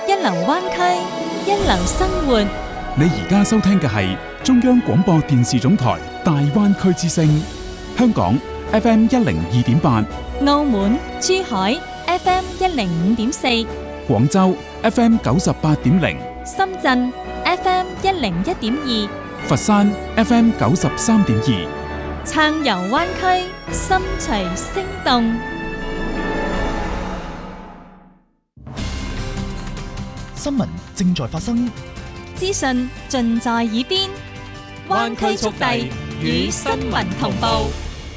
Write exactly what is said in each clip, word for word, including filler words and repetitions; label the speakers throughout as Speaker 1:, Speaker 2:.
Speaker 1: 一流灣區，一流生活。
Speaker 2: 你而家收聽嘅係中央廣播電視總台大灣區之聲，香港 F M 一零二點八，
Speaker 1: 澳門、珠海 F M 一零五點四，
Speaker 2: 廣州 F M 九十八點零，
Speaker 1: 深圳 F M 一零一點二，
Speaker 2: 佛山 F M 九十三點二。
Speaker 1: 暢遊灣區，心隨聲動。
Speaker 3: 新聞正在發生，
Speaker 1: 資訊盡在耳邊，灣區速遞與新聞同步。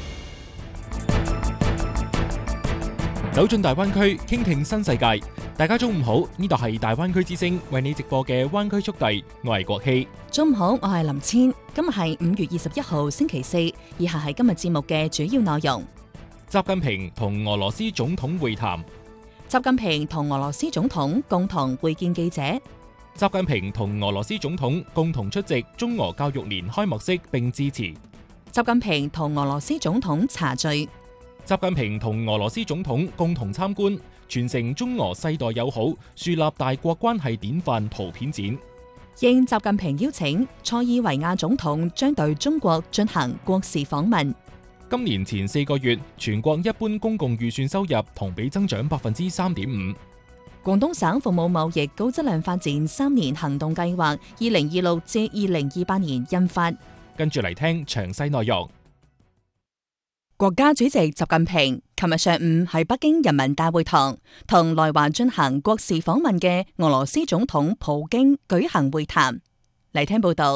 Speaker 4: 走進大灣區，傾聽新世界。大家中午好，呢度係大灣區之聲為你直播嘅灣區速遞，我係國希。
Speaker 5: 中午好，我係林千。今日係五月二十一號星期四，以下係今日節目嘅主要內容。
Speaker 4: 習近平同俄羅斯總統會談。
Speaker 5: 習近平同俄羅斯總統共同會見記者。
Speaker 4: 習近平同俄羅斯總統共同出席中俄教育年開幕式並致辭。
Speaker 5: 習近平同俄羅斯總統茶敘。
Speaker 4: 習近平同俄羅斯總統共同參觀傳承中俄世代友好、樹立大國關係典範圖片展。
Speaker 5: 應習近平邀請，塞爾維亞總統將對中國進行國事訪問。
Speaker 4: 今年前四個月，全國一般公共預算收入同比增長百分之三點五。
Speaker 5: 廣東省服務貿易高質量發展三年行動計劃二零二六至二零二八年印發。
Speaker 4: 跟住嚟聽詳細內容。
Speaker 5: 國家主席習近平琴日上午喺北京人民大會堂同來華進行國事訪問嘅俄羅斯總統普京舉行會談。嚟聽報道。